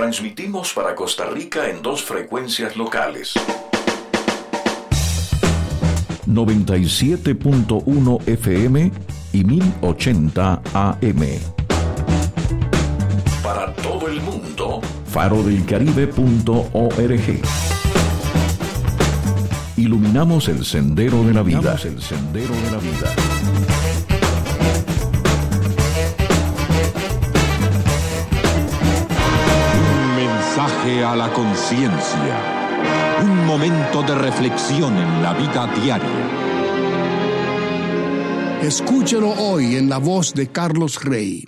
Transmitimos para Costa Rica en 2 frecuencias locales. 97.1 FM y 1080 AM. Para todo el mundo, farodelcaribe.org. Iluminamos el sendero de la vida. Un mensaje a la conciencia. Un momento de reflexión en la vida diaria. Escúchelo hoy en la voz de Carlos Rey.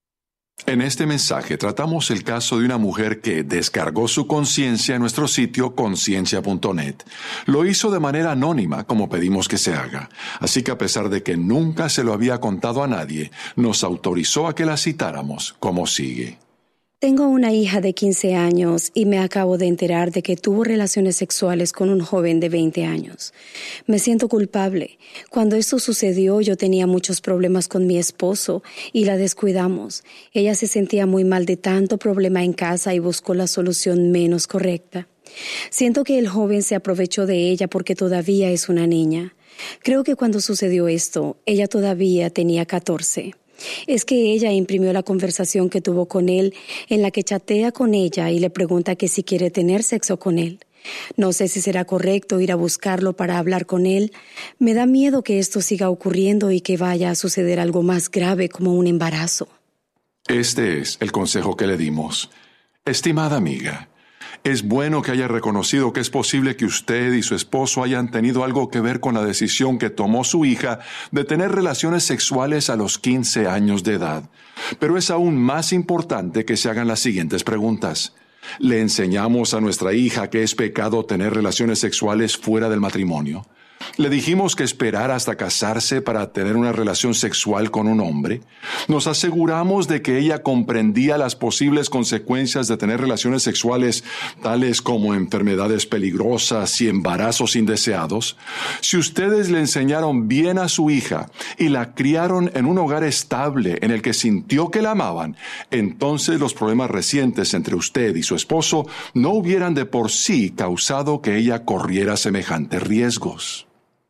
En este mensaje tratamos el caso de una mujer que descargó su conciencia en nuestro sitio conciencia.net. Lo hizo de manera anónima, como pedimos que se haga. Así que a pesar de que nunca se lo había contado a nadie, nos autorizó a que la citáramos como sigue. Tengo una hija de 15 años y me acabo de enterar de que tuvo relaciones sexuales con un joven de 20 años. Me siento culpable. Cuando esto sucedió, yo tenía muchos problemas con mi esposo y la descuidamos. Ella se sentía muy mal de tanto problema en casa y buscó la solución menos correcta. Siento que el joven se aprovechó de ella porque todavía es una niña. Creo que cuando sucedió esto, ella todavía tenía 14. Es que ella imprimió la conversación que tuvo con él, en la que chatea con ella y le pregunta que si quiere tener sexo con él. No sé si será correcto ir a buscarlo para hablar con él. Me da miedo que esto siga ocurriendo y que vaya a suceder algo más grave como un embarazo. Este es el consejo que le dimos. Estimada amiga, es bueno que haya reconocido que es posible que usted y su esposo hayan tenido algo que ver con la decisión que tomó su hija de tener relaciones sexuales a los 15 años de edad. Pero es aún más importante que se hagan las siguientes preguntas. ¿Le enseñamos a nuestra hija que es pecado tener relaciones sexuales fuera del matrimonio? ¿Le dijimos que esperara hasta casarse para tener una relación sexual con un hombre? ¿Nos aseguramos de que ella comprendía las posibles consecuencias de tener relaciones sexuales, tales como enfermedades peligrosas y embarazos indeseados? Si ustedes le enseñaron bien a su hija y la criaron en un hogar estable en el que sintió que la amaban, entonces los problemas recientes entre usted y su esposo no hubieran de por sí causado que ella corriera semejantes riesgos.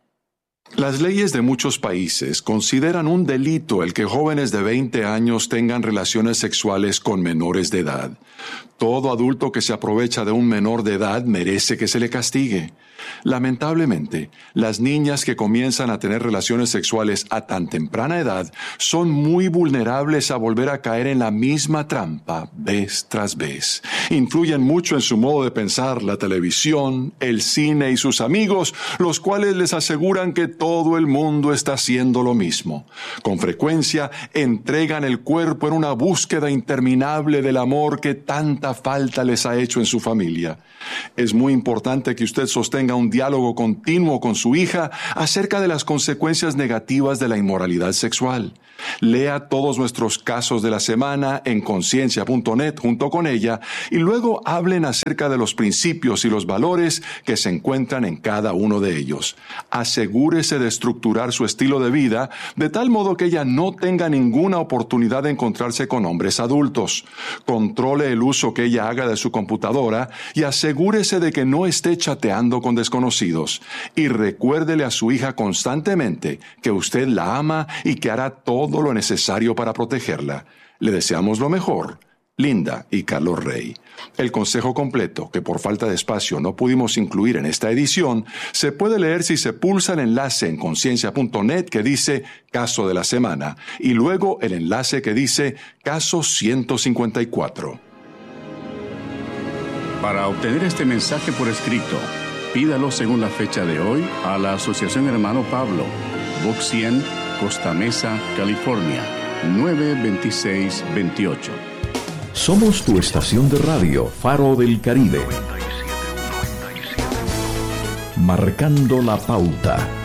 Las leyes de muchos países consideran un delito el que jóvenes de 20 años tengan relaciones sexuales con menores de edad. Todo adulto que se aprovecha de un menor de edad merece que se le castigue. Lamentablemente, las niñas que comienzan a tener relaciones sexuales a tan temprana edad son muy vulnerables a volver a caer en la misma trampa vez tras vez. Influyen mucho en su modo de pensar la televisión, el cine y sus amigos, los cuales les aseguran que todo el mundo está haciendo lo mismo. Con frecuencia, entregan el cuerpo en una búsqueda interminable del amor que tanta falta les ha hecho en su familia. Es muy importante que usted sostenga un diálogo continuo con su hija acerca de las consecuencias negativas de la inmoralidad sexual. Lea todos nuestros casos de la semana en conciencia.net junto con ella y luego hablen acerca de los principios y los valores que se encuentran en cada uno de ellos. Asegúrese de estructurar su estilo de vida de tal modo que ella no tenga ninguna oportunidad de encontrarse con hombres adultos. Controle el uso que ella haga de su computadora y asegúrese de que no esté chateando con desconocidos. Y recuérdele a su hija constantemente que usted la ama y que hará todo lo necesario para protegerla. Le deseamos lo mejor. Linda y Carlos Rey. El consejo completo, que por falta de espacio no pudimos incluir en esta edición, se puede leer si se pulsa el enlace en conciencia.net que dice Caso de la Semana y luego el enlace que dice Caso 154. Para obtener este mensaje por escrito, pídalo según la fecha de hoy a la Asociación Hermano Pablo, Box 100, Costa Mesa, California, 92628. Somos tu estación de radio, Faro del Caribe. Marcando la pauta.